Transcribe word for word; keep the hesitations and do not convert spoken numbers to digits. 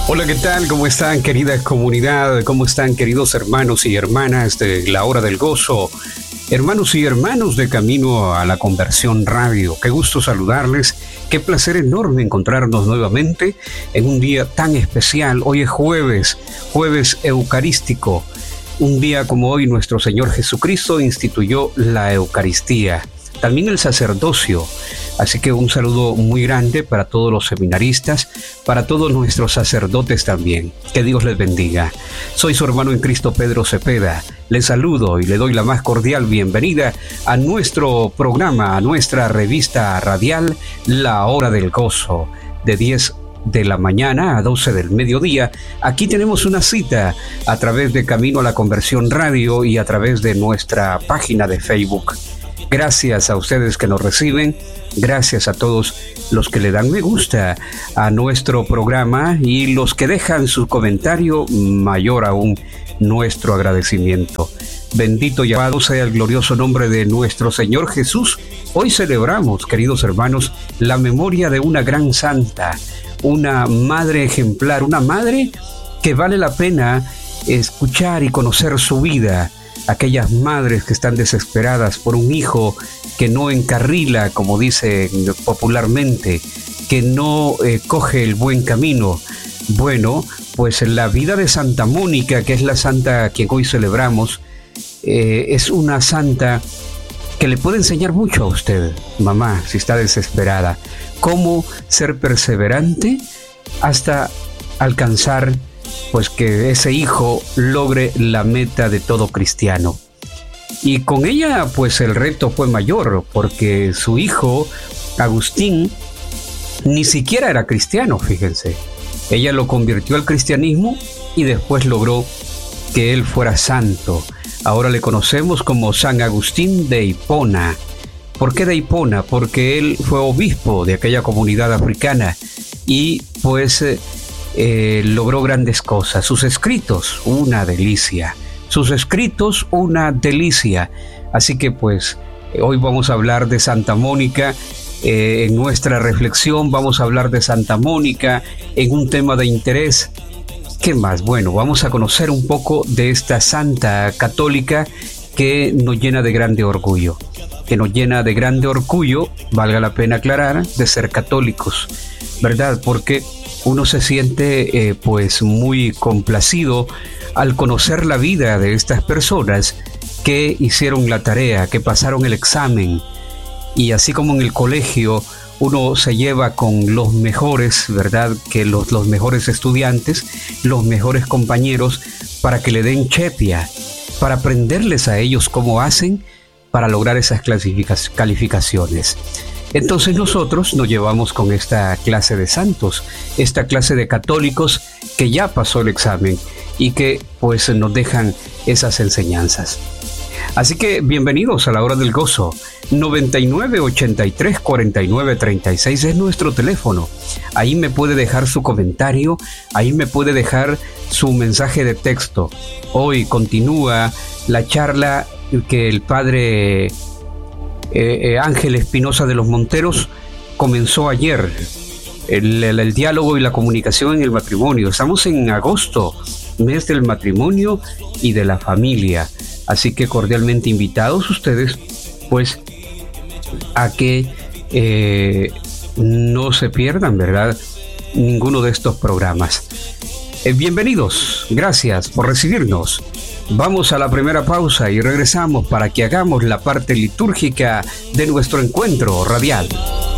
Hola, ¿qué tal? ¿Cómo están, querida comunidad? ¿Cómo están, queridos hermanos y hermanas de la Hora del Gozo? Hermanos y hermanos de Camino a la Conversión Radio, qué gusto saludarles, qué placer enorme encontrarnos nuevamente en un día tan especial. Hoy es jueves, jueves eucarístico. Un día como hoy nuestro Señor Jesucristo instituyó la Eucaristía, también el sacerdocio. Así que un saludo muy grande para todos los seminaristas, para todos nuestros sacerdotes también. Que Dios les bendiga. Soy su hermano en Cristo, Pedro Cepeda. Les saludo y le doy la más cordial bienvenida a nuestro programa, a nuestra revista radial, La Hora del Gozo, de diez de la mañana a doce del mediodía. Aquí tenemos una cita a través de Camino a la Conversión Radio y a través de nuestra página de Facebook. Gracias a ustedes que nos reciben, gracias a todos los que le dan me gusta a nuestro programa y los que dejan su comentario, mayor aún nuestro agradecimiento. Bendito y alabado sea el glorioso nombre de nuestro Señor Jesús. Hoy celebramos, queridos hermanos, la memoria de una gran santa, una madre ejemplar, una madre que vale la pena escuchar y conocer su vida. Aquellas madres que están desesperadas por un hijo que no encarrila, como dicen popularmente, que no eh, coge el buen camino. Bueno, pues la vida de Santa Mónica, que es la santa que hoy celebramos, eh, es una santa que le puede enseñar mucho a usted, mamá, si está desesperada, cómo ser perseverante hasta alcanzar pues que ese hijo logre la meta de todo cristiano. Y con ella pues el reto fue mayor, porque su hijo Agustín ni siquiera era cristiano, fíjense. Ella lo convirtió al cristianismo y después logró que él fuera santo. Ahora le conocemos como San Agustín de Hipona. ¿Por qué de Hipona? Porque él fue obispo de aquella comunidad africana y pues eh, Eh, logró grandes cosas. Sus escritos, una delicia. Sus escritos, una delicia. Así que pues eh, hoy vamos a hablar de Santa Mónica. Eh, en nuestra reflexión vamos a hablar de Santa Mónica en un tema de interés. ¿Qué más? Bueno, vamos a conocer un poco de esta santa católica que nos llena de grande orgullo. Que nos llena de grande orgullo, valga la pena aclarar, de ser católicos, ¿verdad? Porque uno se siente eh, pues muy complacido al conocer la vida de estas personas que hicieron la tarea, que pasaron el examen. Y así como en el colegio uno se lleva con los mejores, ¿verdad? Que los, los mejores estudiantes, los mejores compañeros, para que le den chepia, para aprenderles a ellos cómo hacen para lograr esas calificaciones. Entonces nosotros nos llevamos con esta clase de santos, esta clase de católicos que ya pasó el examen y que pues nos dejan esas enseñanzas. Así que bienvenidos a la Hora del Gozo. noventa y nueve, ochenta y tres, cuarenta y nueve, treinta y seis es nuestro teléfono. Ahí me puede dejar su comentario, ahí me puede dejar su mensaje de texto. Hoy continúa la charla que el padre Eh, eh, Ángel Espinosa de los Monteros comenzó ayer, el, el, el diálogo y la comunicación en el matrimonio. Estamos en agosto, mes del matrimonio y de la familia, así que cordialmente invitados ustedes pues a que eh, no se pierdan, ¿verdad?, ninguno de estos programas. Eh, bienvenidos, gracias por recibirnos. Vamos a la primera pausa y regresamos para que hagamos la parte litúrgica de nuestro encuentro radial.